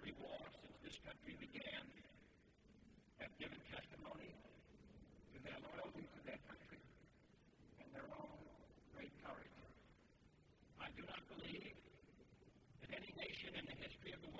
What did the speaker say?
every war since this country began have given testimony to their loyalty to their country and their own great courage. I do not believe that any nation in the history of the